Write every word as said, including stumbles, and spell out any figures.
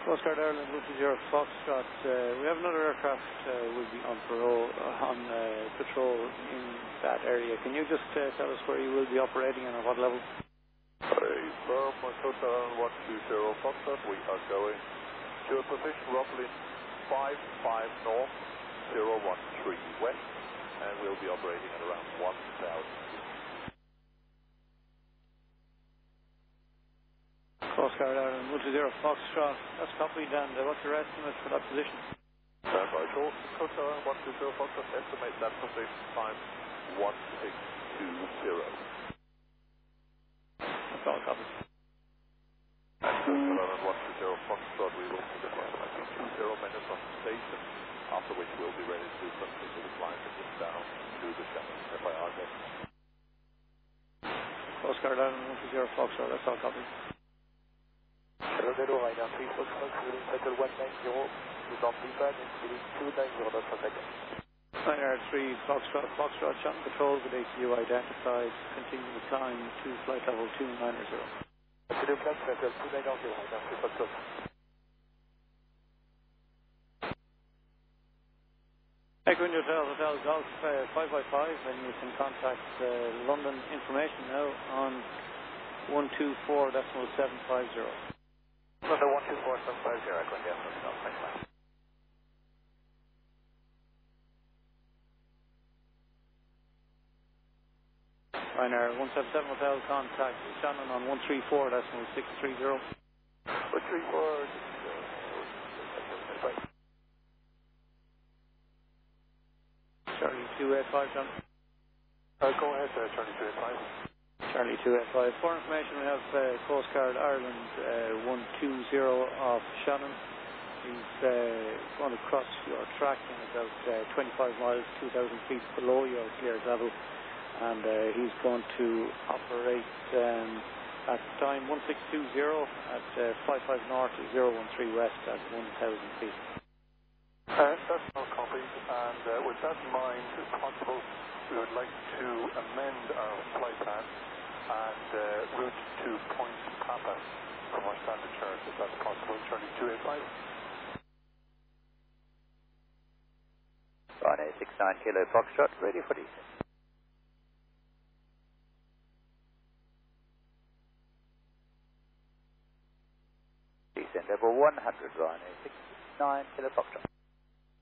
Coast Guard Ireland, this is your Foxtrot. Uh, we have another aircraft uh, will be on parole, uh, on uh, patrol in that area. Can you just uh, tell us where you will be operating and at what level? Hey, firm, Coast Guard Ireland one two zero Foxtrot. We are going to a position roughly five five north, zero one three west, and we'll be operating at around one thousand. Coast Guard Ireland, one two zero Foxtrot. That's copied, and uh, what's your estimate for that position? Stand by, short. Coast Guard Ireland one two zero Foxtrot, estimate that position time one six two zero. That's all copied. And Coast Guard Ireland one two zero Foxtrot, we will be approximately two zero minutes on the station, after which we'll be ready to do something to the flying engine down to the channel. F I R, guys. Coast Guard Ireland one two zero Foxtrot, that's all copied. Hello, Nero, right now, three Foxtrot, speeding cycle one nine zero, with on feedback and speeding two nine zero knots per second. Ryanair three Foxtrot, Foxtrot, shot and patrol with A C U identified, continue to climb to flight level two nine zero. Continue flight level two nine zero, right now, three Foxtrot. Echo India Hotel, Hotel Golf uh, five by five, and you can contact uh, London information now on one two four decimal seven five zero. London one two four seven five zero, Echo India Hotel, thanks, man. Ryanair one seven seven Hotel, contact Shannon on one three four decimal six three zero. one three four, uh, Charlie two eight five, John. Uh, go ahead, uh, Charlie two eight five. Charlie two eight five. For information, we have uh, Coast Guard Ireland uh, one two zero off Shannon. He's uh, going to cross your track in about uh, twenty-five miles, two thousand feet below your cleared level, and uh, he's going to operate um, at time one six two zero at uh, five five north, zero one three west at one thousand feet. Uh, that's no copy, and uh, with that in mind, if possible, we would like to amend our flight plan and uh, route to Point Papa from our standard chart, if that's possible. Charlie two eight five. Ryanair six nine Kilo Foxtrot, ready for descent. Descent level one hundred, Ryanair six nine Kilo Foxtrot.